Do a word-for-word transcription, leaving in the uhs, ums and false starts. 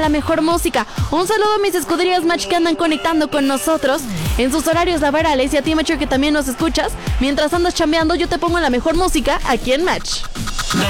la mejor música. Un saludo a mis escuderías Match que andan conectando con nosotros en sus horarios laborales, y a ti, Macho, que también nos escuchas. Mientras andas chambeando, yo te pongo la mejor música aquí en Match.